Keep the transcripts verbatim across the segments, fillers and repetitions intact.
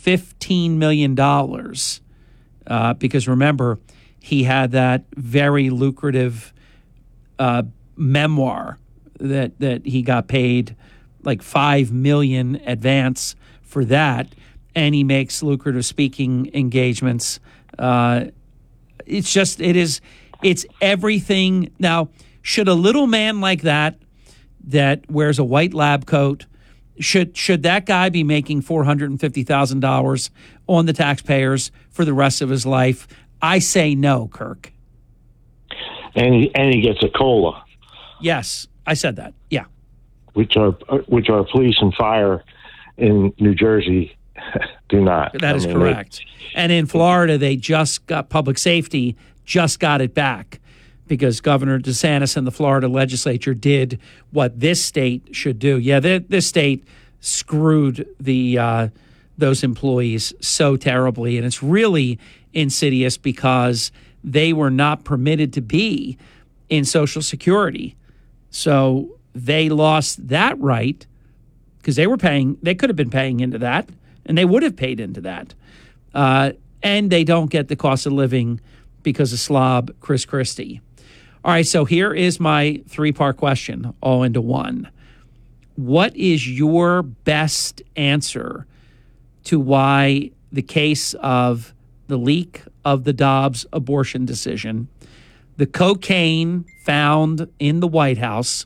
fifteen million dollars uh, because remember, he had that very lucrative uh, memoir that, that he got paid like five million dollars advance for that, and he makes lucrative speaking engagements. Uh, it's just, it is, it's everything. Now, should a little man like that, that wears a white lab coat, should should that guy be making four hundred fifty thousand dollars on the taxpayers for the rest of his life? I say no, Kirk. And he, and he gets a COLA. Yes, I said that. Yeah. Which are which our police and fire in New Jersey do not. That is I mean, correct. They, and in Florida, they just got public safety, just got it back because Governor DeSantis and the Florida legislature did what this state should do. Yeah, this state screwed the uh, those employees so terribly, and it's really insidious because they were not permitted to be in Social Security. So they lost that right because they were paying, they could have been paying into that, and they would have paid into that. Uh, and they don't get the cost of living because of slob Chris Christie. All right, so here is my three-part question, all into one. What is your best answer to why the case of the leak of the Dobbs abortion decision, the cocaine found in the White House,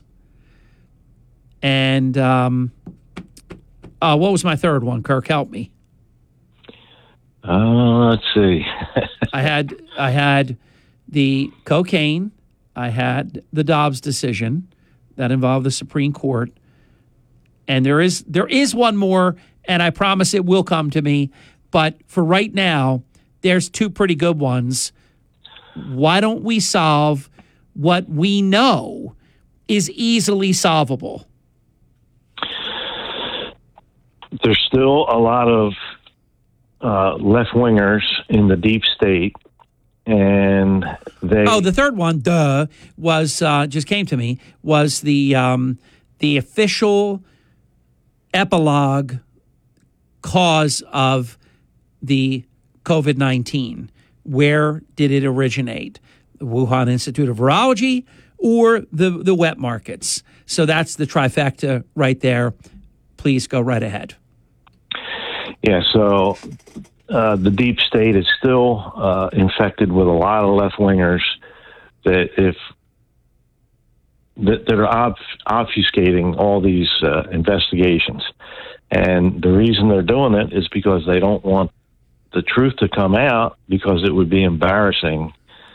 and um, uh, what was my third one? Kirk, help me. Uh, let's see. I had I had the cocaine. I had the Dobbs decision that involved the Supreme Court, and there is there is one more, and I promise it will come to me. But for right now, there's two pretty good ones. Why don't we solve what we know is easily solvable? There's still a lot of uh, left-wingers in the deep state, and they... Oh, the third one, duh, was, uh, just came to me, was the um, the official epilogue cause of the COVID nineteen. Where did it originate? The Wuhan Institute of Virology or the, the wet markets? So that's the trifecta right there. Please go right ahead. Yeah, so uh, the deep state is still uh, infected with a lot of left-wingers that if that, that are ob- obfuscating all these uh, investigations. And the reason they're doing it is because they don't want the truth to come out, because it would be embarrassing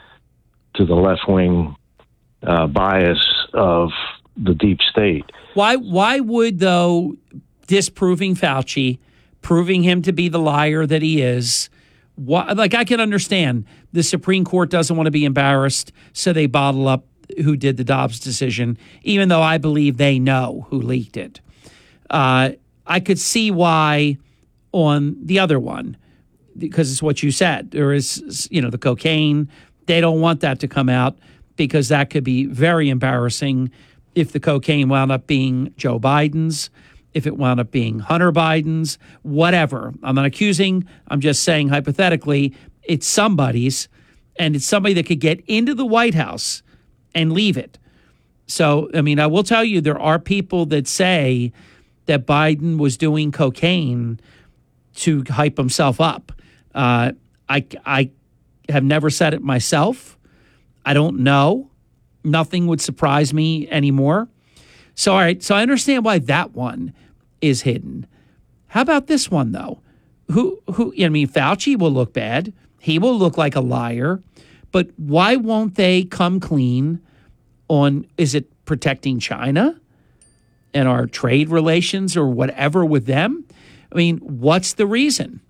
to the left-wing uh, bias of the deep state. Why Why would, though, disproving Fauci, proving him to be the liar that he is, why, like I can understand the Supreme Court doesn't want to be embarrassed, so they bottle up who did the Dobbs decision, even though I believe they know who leaked it. Uh, I could see why on the other one, because it's what you said. There is, you know, the cocaine. They don't want that to come out because that could be very embarrassing if the cocaine wound up being Joe Biden's, if it wound up being Hunter Biden's, whatever. I'm not accusing. I'm just saying hypothetically, it's somebody's, and it's somebody that could get into the White House and leave it. So, I mean, I will tell you, there are people that say that Biden was doing cocaine to hype himself up. Uh, I, I have never said it myself. I don't know. Nothing would surprise me anymore. So, all right. So I understand why that one is hidden. How about this one, though? Who, who, I mean, Fauci will look bad. He will look like a liar. But why won't they come clean on, is it protecting China and our trade relations or whatever with them? I mean, what's the reason?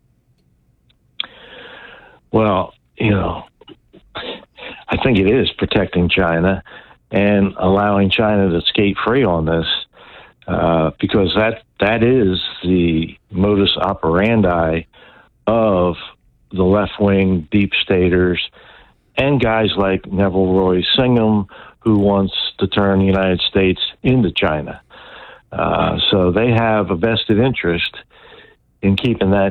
Well, you know, I think it is protecting China and allowing China to skate free on this, uh, because that that is the modus operandi of the left-wing deep staters and guys like Neville Roy Singham, who wants to turn the United States into China. Uh, so they have a vested interest in keeping that